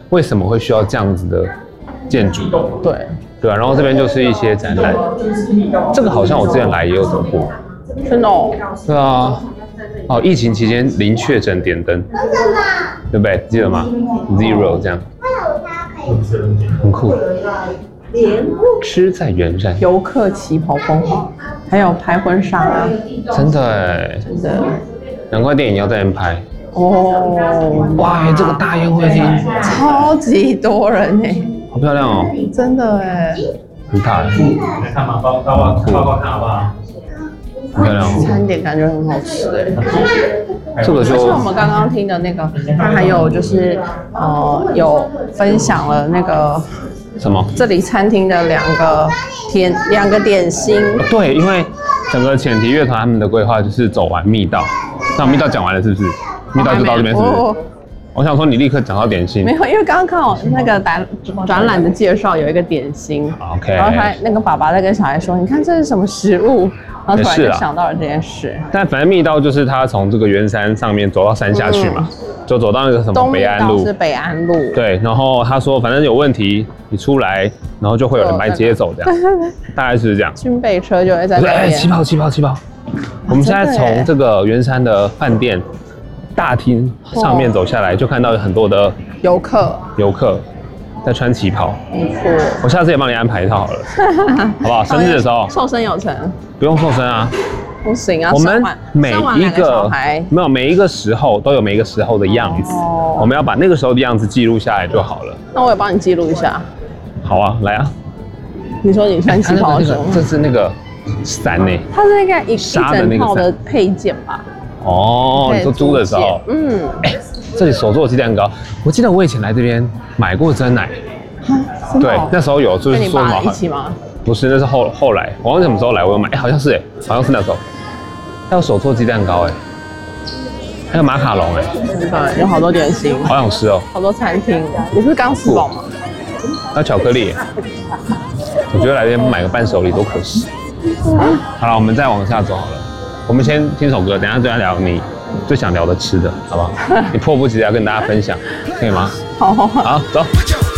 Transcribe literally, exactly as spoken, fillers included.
为什么会需要这样子的建筑？ 对对啊，然后这边就是一些展览，这个好像我之前来也有走过。 真的哦。 对啊，哦，疫情期间零确诊点灯，对不对？记得吗 ？Zero 这样，很酷。吃在圆山， 游客旗袍风，还有拍婚纱啊， 真的哎， 真的， 难怪电影要在那边拍。 哦， 哇，这个大宴会厅超级多人哎， 好漂亮哦， 真的哎， 很大。 来看吗？包包包包包看好不好？ 很漂亮哦， 餐点感觉很好吃哎。 这个就而且我们刚刚听的那个，它还有就是呃，有分享了那个什么？ 这里餐厅的两个甜两个点心。 对，因为整个浅提乐团他们的规划就是走完密道，那密道讲完了是不是？密道就到这边是不是？ 哦我想说你立刻讲到点心。 没有，因为刚刚看我那个展展览的介绍有一个点心 ，OK， 然后他那个爸爸在跟小孩说：“你看这是什么食物？”然后突然就也是啊想到了这件事。 但反正密道就是他从这个圆山上面走到山下去嘛，就走到那个什么东密北安路道是。北安路。 对，然后他说反正有问题你出来，然后就会有人把你接走这样，大概是这样。 军备车就会在我说哎， 那边。 起跑起跑起跑！我们现在从这个圆山的饭店大厅上面走下来，就看到有很多的游客， 游客在穿旗袍。 没错。 我下次也帮你安排一套好了，好不好？生日的时候瘦身有成， 不用瘦身啊。 不行啊！ 我们生完每一生完两个小个孩没有每一个时候都有每一个时候的样子， 哦我们要把那个时候的样子记录下来就好了。 那我也帮你记录一下。 好啊，来啊！ 你说你穿旗袍的时候， 这是那个伞呢。 它是应该一一纱的那个整套的配件吧？ 哦， 可以你说租的时候， 嗯， 哎，这里手做鸡蛋糕，我记得我以前来这边买过真奶，对，那时候有就是跟你说什么爸一起吗？ 不是，那是后后来，我忘记什么时候来，我有买，哎，好像是哎，好像是那时候，还有手做鸡蛋糕哎，还有马卡龙哎， 对，有好多点心， 好想吃哦， 好多餐厅。你不是刚吃饱吗？ 还有巧克力，我觉得来这边买个伴手礼多可惜。好了，我们再往下走好了，我们先听首歌，等一下再聊你最想聊的吃的，好不好？你迫不及待要跟大家分享，可以吗？ 好好好。 好，走。